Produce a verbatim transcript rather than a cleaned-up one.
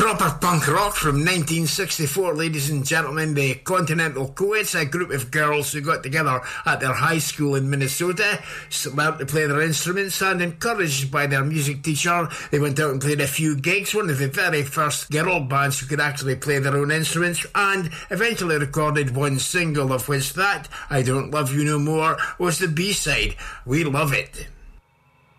Proper punk rock from nineteen sixty-four, ladies and gentlemen. The Continental Coeds, a group of girls who got together at their high school in Minnesota, learned to play their instruments, and encouraged by their music teacher, they went out and played a few gigs, one of the very first girl bands who could actually play their own instruments, and eventually recorded one single, of which that, I Don't Love You No More, was the B-side. We love it.